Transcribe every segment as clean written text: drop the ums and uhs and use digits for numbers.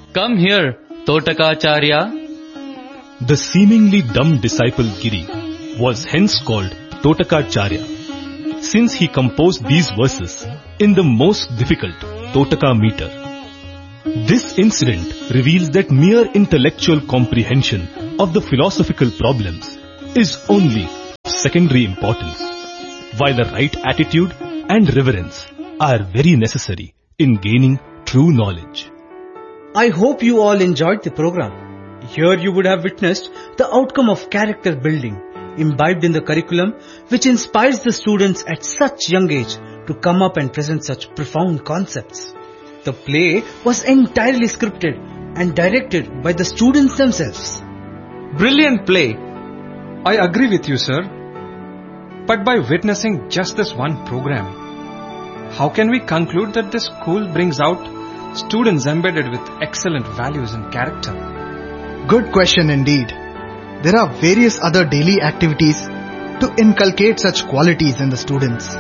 Come here, Totakacharya. The seemingly dumb disciple Giri was hence called Totakacharya, since he composed these verses in the most difficult Totaka meter. This incident reveals that mere intellectual comprehension of the philosophical problems is only of secondary importance, while the right attitude and reverence are very necessary in gaining true knowledge. I hope you all enjoyed the program. Here you would have witnessed the outcome of character building imbibed in the curriculum, which inspires the students at such young age to come up and present such profound concepts. The play was entirely scripted and directed by the students themselves. Brilliant play. I agree with you, sir. But by witnessing just this one program, how can we conclude that this school brings out students embedded with excellent values and character? Good question indeed. There are various other daily activities to inculcate such qualities in the students.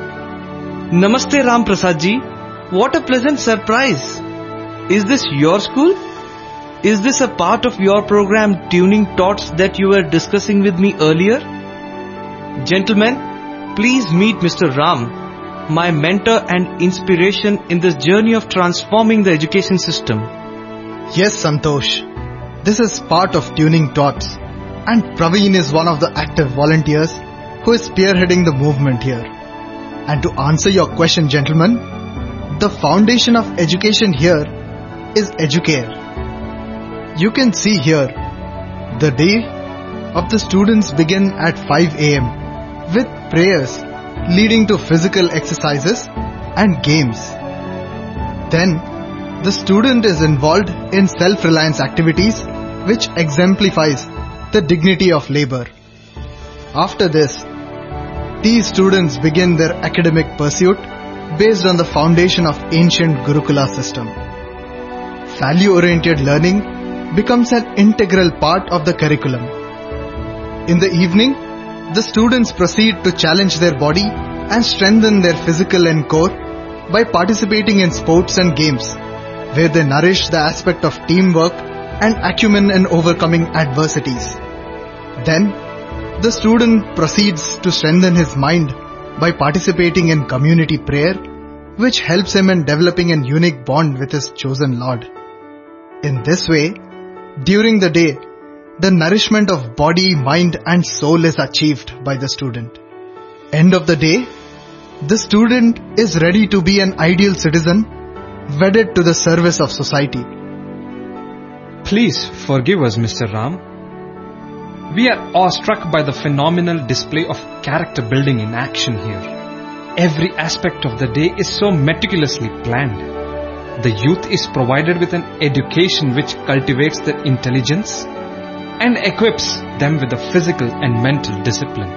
Namaste Ram Prasad ji. What a pleasant surprise. Is this your school? Is this a part of your program Tuning Tots that you were discussing with me earlier? Gentlemen, please meet Mr. Ram, my mentor and inspiration in this journey of transforming the education system. Yes, Santosh. This is part of Tuning Tots, and Praveen is one of the active volunteers who is spearheading the movement here. And to answer your question, gentlemen, the foundation of education here is Educare. You can see here, the day of the students begin at 5 a.m. with prayers leading to physical exercises and games. Then, the student is involved in self-reliance activities which exemplifies the dignity of labor. After this, these students begin their academic pursuit based on the foundation of ancient Gurukula system. Value-oriented learning becomes an integral part of the curriculum. In the evening, the students proceed to challenge their body and strengthen their physical and core by participating in sports and games, where they nourish the aspect of teamwork and acumen in overcoming adversities. Then, the student proceeds to strengthen his mind by participating in community prayer, which helps him in developing a unique bond with his chosen Lord. In this way, during the day, the nourishment of body, mind and soul is achieved by the student. End of the day, the student is ready to be an ideal citizen, wedded to the service of society. Please forgive us, Mr. Ram. We are awestruck by the phenomenal display of character building in action here. Every aspect of the day is so meticulously planned. The youth is provided with an education which cultivates their intelligence and equips them with the physical and mental discipline.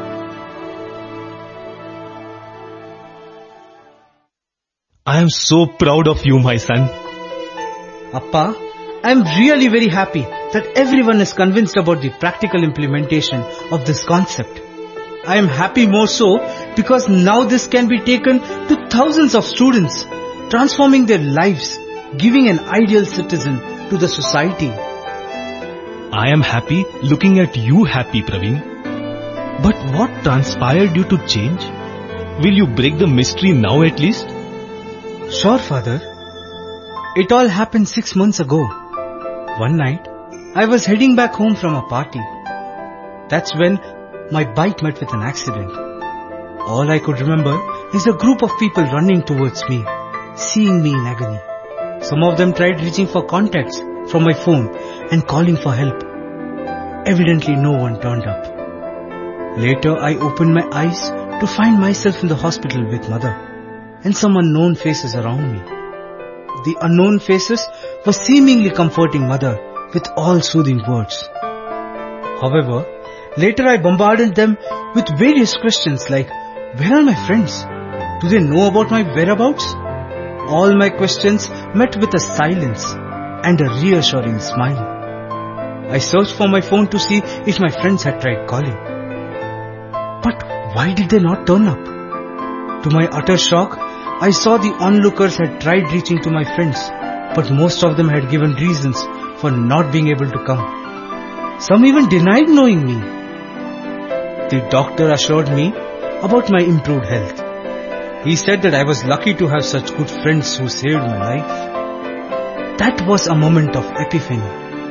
I am so proud of you, my son. Appa, I am really very happy that everyone is convinced about the practical implementation of this concept. I am happy more so because now this can be taken to thousands of students, transforming their lives, giving an ideal citizen to the society. I am happy looking at you happy, Praveen. But what transpired you to change? Will you break the mystery now at least? Sure, Father. It all happened 6 months ago. One night, I was heading back home from a party. That's when my bike met with an accident. All I could remember is a group of people running towards me, seeing me in agony. Some of them tried reaching for contacts from my phone and calling for help. Evidently no one turned up. Later I opened my eyes to find myself in the hospital with mother and some unknown faces around me. The unknown faces were seemingly comforting mother with all soothing words. However, later I bombarded them with various questions like, where are my friends? Do they know about my whereabouts? All my questions met with a silence and a reassuring smile. I searched for my phone to see if my friends had tried calling. But why did they not turn up? To my utter shock, I saw the onlookers had tried reaching to my friends, but most of them had given reasons for not being able to come. Some even denied knowing me. The doctor assured me about my improved health. He said that I was lucky to have such good friends who saved my life. That was a moment of epiphany.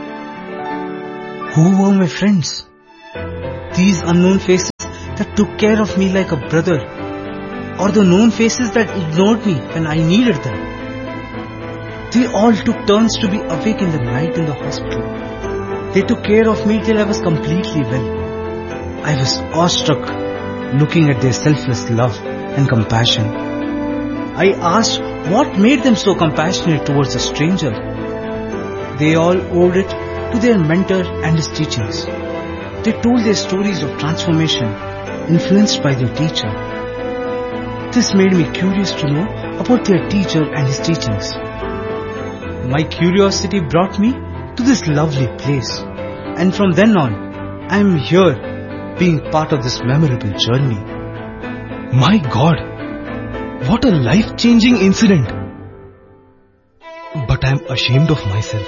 Who were my friends? These unknown faces that took care of me like a brother, or the known faces that ignored me when I needed them. They all took turns to be awake in the night in the hospital. They took care of me till I was completely well. I was awestruck looking at their selfless love and compassion. I asked what made them so compassionate towards a stranger. They all owed it to their mentor and his teachings. They told their stories of transformation influenced by their teacher. This made me curious to know about their teacher and his teachings. My curiosity brought me to this lovely place, and from then on, I am here being part of this memorable journey. My God, what a life-changing incident. But I am ashamed of myself.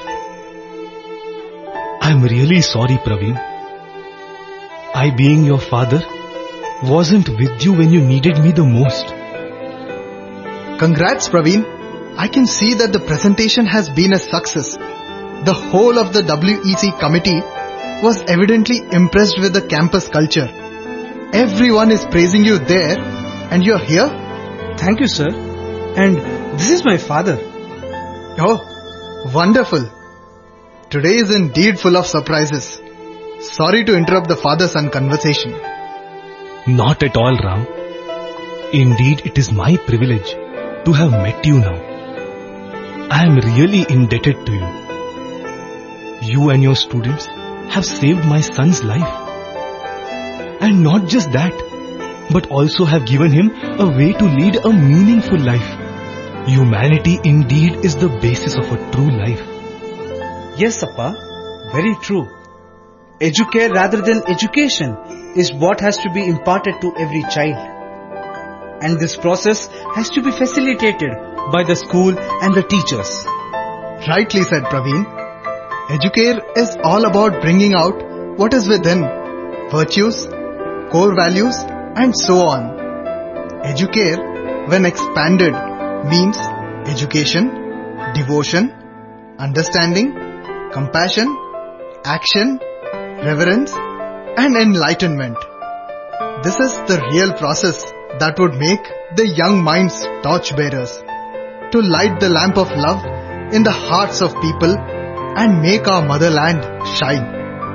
I am really sorry, Praveen. I, being your father, wasn't with you when you needed me the most. Congrats, Praveen. I can see that the presentation has been a success. The whole of the WEC committee was evidently impressed with the campus culture. Everyone is praising you there, and you're here? Thank you, sir. And this is my father. Oh, wonderful. Today is indeed full of surprises. Sorry to interrupt the father-son conversation. Not at all, Ram. Indeed, it is my privilege to have met you now. I am really indebted to you. You and your students have saved my son's life. And not just that, but also have given him a way to lead a meaningful life. Humanity indeed is the basis of a true life. Yes, Appa, very true. Educare rather than education is what has to be imparted to every child. And this process has to be facilitated by the school and the teachers. Rightly said, Praveen. Educare is all about bringing out what is within, virtues, core values, and so on. Educare, when expanded, means education, devotion, understanding, compassion, action, reverence, and enlightenment. This is the real process that would make the young minds torchbearers, to light the lamp of love in the hearts of people and make our motherland shine.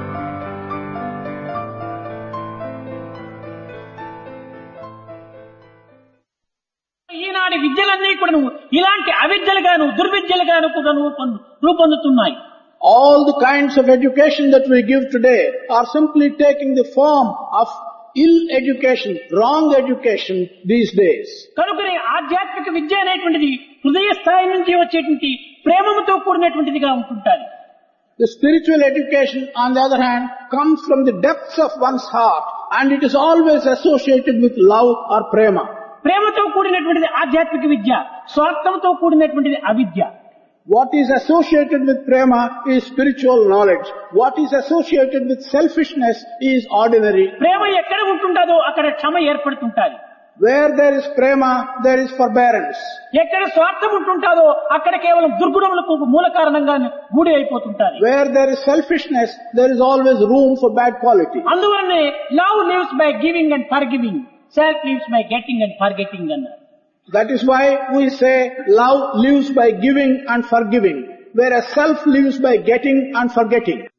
ఈనాటి విద్యలన్నీ కూడాను ఇలాంటి అవిద్యలుగాను దుర్విద్యలుగాను కూడాను రూపొందుతున్నాయి. All the kinds of education that we give today are simply taking the form of ill education, wrong education these days. కనుకనే ఆధ్యాత్మిక విద్య అనేటువంటిది హృదయ స్థాయి నుంచి వచ్చేటువంటి ప్రేమతో కూడినటువంటిదిగా ఉంటుంటాది. The spiritual education, on the other hand, comes from the depths of one's heart, and it is always associated with love or prema. ప్రేమతో కూడినటువంటిది ఆధ్యాత్మిక విద్య, స్వార్థంతో కూడినటువంటిది అవిద్య. What is associated with prema is spiritual knowledge. What is associated with selfishness is ordinary. ప్రేమ ఎక్కడ ఉంటుందో అక్కడ క్షమ ఏర్పడుతుంటాది. Where there is prema, there is forbearance. ఎక్కడ స్వార్థం ఉంటుందో అక్కడ కేవలం దుర్గుణములకు మూల కారణంగా గూడి అయిపోతుంటాది. Where there is selfishness, there is always room for bad quality. అందువల్లనే love lives by giving and forgiving, self lives by getting and forgetting అన్నారు. That is why we say love lives by giving and forgiving, whereas self lives by getting and forgetting.